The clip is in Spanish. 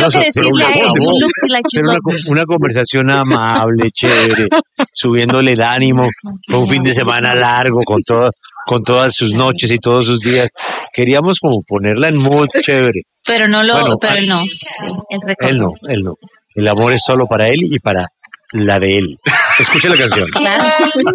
tengo que decirle a él, Por he looks like you Hacer love me. una conversación amable, chévere, subiéndole el ánimo, fue un fin de semana largo con todas sus noches y todos sus días. Queríamos como ponerla en mood chévere. Pero no lo, Bueno, pero él no. Él recordó. él no. El amor es solo para él y para la de él. Escuche la canción. Claro.